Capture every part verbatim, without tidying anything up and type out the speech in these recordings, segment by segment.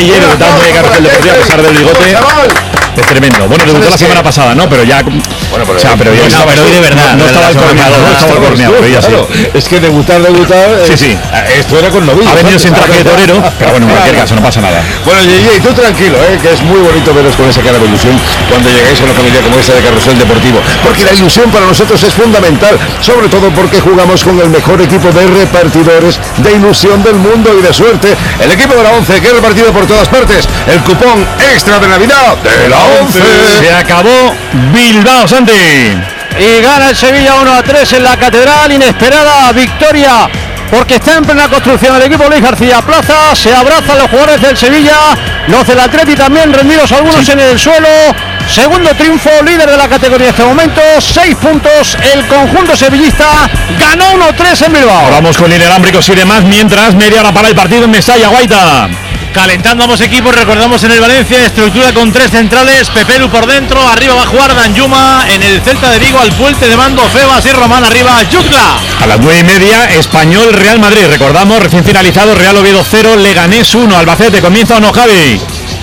Yeye, debutando de Carrusel Deportivo a pesar del bigote. Es tremendo. Bueno, debutó la semana pasada, ¿no? Pero ya. Bueno, pero, o sea, pero yo no, pero hoy de verdad. No, no estaba el coordinador, no estaba el coordinador. Claro, es que debutar, debutar. Sí, sí. Esto era con novillo. Ha venido sin traje de torero, pero bueno, en cualquier caso, no pasa nada. Bueno, Yeye, tú tranquilo, ¿eh? Que es muy bonito veros con esa cara de ilusión cuando llegáis a una familia como esta de Carrusel Deportivo. Porque la ilusión para nosotros es fundamental, sobre todo porque jugamos con el mejor equipo de repartidores de ilusión del mundo y de suerte. El equipo de la once que ha repartido por todas partes el cupón extra de Navidad de la once. Se acabó Bilbao, Santi. Y gana el Sevilla uno a tres en la Catedral. Inesperada victoria porque está en plena construcción el equipo Luis García Plaza. Se abrazan los jugadores del Sevilla, los del Atleti también, rendidos algunos sí. en el suelo. Segundo triunfo, líder de la categoría en este momento, seis puntos. El conjunto sevillista ganó uno a tres en Bilbao. Vamos con inalámbricos y demás, mientras media hora para el partido en Mestalla, Guaita. Calentando ambos equipos, recordamos en el Valencia, estructura con tres centrales, Pepelu por dentro, arriba va a jugar Danjuma, en el Celta de Vigo al puente de mando Febas y Román, arriba Jutla. A las nueve y media, Español Real Madrid, recordamos, recién finalizado, Real Oviedo cero, Leganés uno, Albacete, ¿comienza o no, Javi?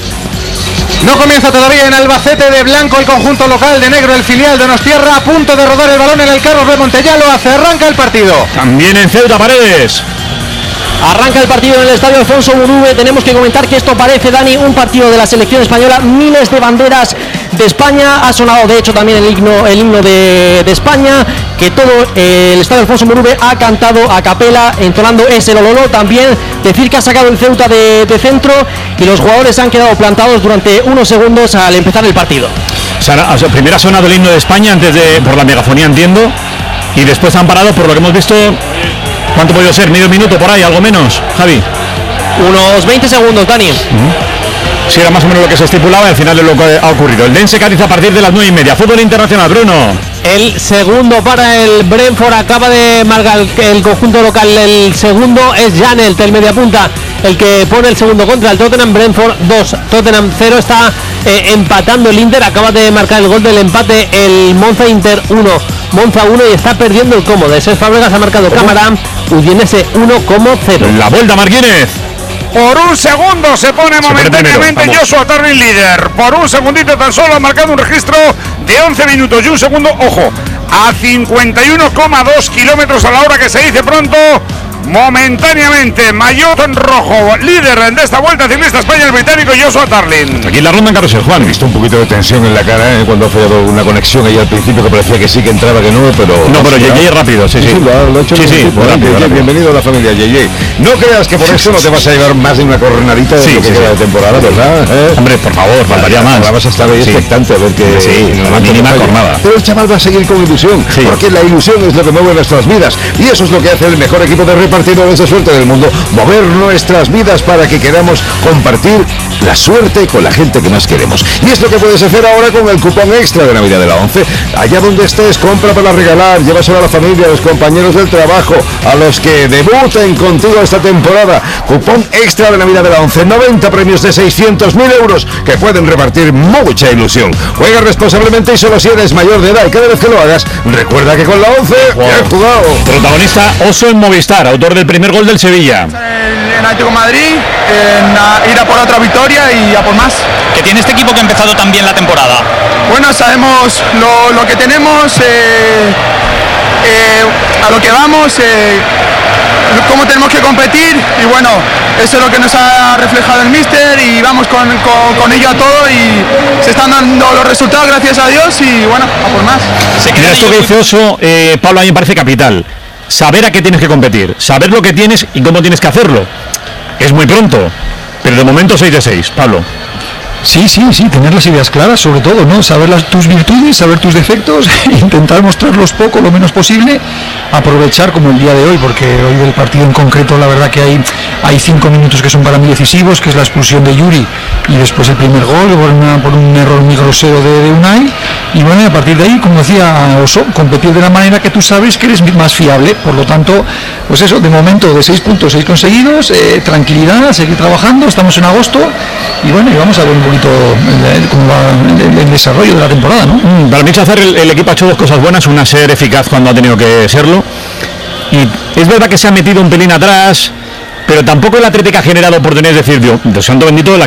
No comienza todavía en Albacete de blanco el conjunto local, de negro el filial de Donostierra, a punto de rodar el balón en el Carlos de Montellalo, hace arranca el partido. También en Ceuta, Paredes. Arranca el partido en el estadio Alfonso Muruve. Tenemos que comentar que esto parece, Dani, un partido de la selección española. Miles de banderas de España. Ha sonado, de hecho, también el himno, el himno de, de España. Que todo eh, el estadio Alfonso Muruve ha cantado a capela, entonando ese lololo. También decir que ha sacado el Ceuta de, de centro y los jugadores han quedado plantados durante unos segundos al empezar el partido. O sea, primero ha sonado el himno de España antes de, por la megafonía, entiendo. Y después han parado, por lo que hemos visto. ¿Cuánto puede ser? ¿Medio minuto por ahí? ¿Algo menos, Javi? Unos veinte segundos, Dani. Uh-huh. Sí, era más o menos lo que se estipulaba y al final es lo que ha ocurrido. El Dense Cádiz a partir de las nueve y media. Fútbol internacional, Bruno. El segundo para el Brentford, acaba de marcar el conjunto local. El segundo es Janelt, el mediapunta, el que pone el segundo contra el Tottenham. Brentford dos, Tottenham cero. Está eh, empatando el Inter, acaba de marcar el gol del empate el Monza. Inter uno, Monza uno, y está perdiendo el cómodo. Ese Fábregas ha marcado cámara. Udinese uno como cero. La vuelta, Martínez. Por un segundo se pone se momentáneamente Joshua Tarling líder. Por un segundito tan solo ha marcado un registro de once minutos y un segundo, ojo, a cincuenta y uno coma dos kilómetros a la hora, que se dice pronto. Momentáneamente, maillot rojo, líder de esta Vuelta Ciclista España, el británico Joshua Tarling. Aquí la ronda en Carrusel, Juan. He visto un poquito de tensión en la cara, ¿eh? Cuando ha fallado una conexión ahí al principio, que parecía que sí, que entraba, que no, pero... No, pero Yeye rápido, sí, sí. Sí, lo ha, lo ha hecho sí, sí, tipo, rápido, rápido. Bienvenido a la familia Yeye. No creas que por eso no te vas a llevar más de una coronadita de sí, lo que sí, queda sí. de temporada, ¿verdad? ¿Eh? Hombre, por favor, faltaría más. Ahora vas a estar ahí sí. expectante a ver que... Sí, la mínima jornada. Pero el chaval va a seguir con ilusión, sí. porque la ilusión es lo que mueve nuestras vidas. Y eso es lo que hace el mejor equipo de repartidores de suerte del mundo, mover nuestras vidas para que queramos compartir la suerte con la gente que más queremos. Y es lo que puedes hacer ahora con el cupón extra de Navidad de la once. Allá donde estés, compra para regalar, llévaselo a la familia, a los compañeros del trabajo, a los que debuten contigo esta temporada. Cupón extra de Navidad de la once, noventa premios de seiscientos mil euros que pueden repartir mucha ilusión. Juega responsablemente y solo si eres mayor de edad, y cada vez que lo hagas, recuerda que con la once, wow. bien jugado. Protagonista Oso en Movistar, autor del primer gol del Sevilla. En Atlético Madrid, en a ir a por otra victoria y a por más. Que tiene este equipo que ha empezado tan bien la temporada. Bueno, sabemos lo, lo que tenemos, eh, eh, a lo que vamos, eh, cómo tenemos que competir, y bueno, eso es lo que nos ha reflejado el míster, y vamos con, con, con ello a todo, y se están dando los resultados, gracias a Dios, y bueno, a por más. Mira, esto que dice Oso, eh, Pablo, a mí me parece capital. Saber a qué tienes que competir, saber lo que tienes y cómo tienes que hacerlo. Es muy pronto, pero de momento seis de seis, Pablo. Sí, sí, sí, tener las ideas claras, sobre todo, ¿no? Saber las, tus virtudes, saber tus defectos, intentar mostrarlos poco, lo menos posible, aprovechar como el día de hoy, porque hoy del partido en concreto, la verdad que hay, hay cinco minutos que son para mí decisivos, que es la expulsión de Yuri y después el primer gol por, una, por un error muy grosero de, de Unai, y bueno, y a partir de ahí, como decía Oso, competir de la manera que tú sabes que eres más fiable. Por lo tanto, pues eso, de momento de seis puntos, seis conseguidos, eh, tranquilidad, seguir trabajando, estamos en agosto, y bueno, y vamos a ver un poquito el, cómo va el, el desarrollo de la temporada, ¿no? Mm, para mí hacer el, el equipo ha hecho dos cosas buenas, una, ser eficaz cuando ha tenido que serlo, y es verdad que se ha metido un pelín atrás, pero tampoco el Atlético ha generado oportunidades. Es decir, Dios, Dios santo bendito, la,